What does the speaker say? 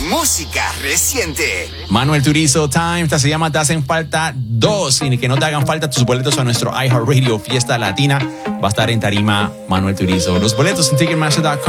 música reciente. Manuel Turizo Time, esta se llama Te Hacen Falta 2. Y que no te hagan falta tus boletos a nuestro iHeartRadio Fiesta Latina. Va a estar en tarima Manuel Turizo. Los boletos en Ticketmaster.com.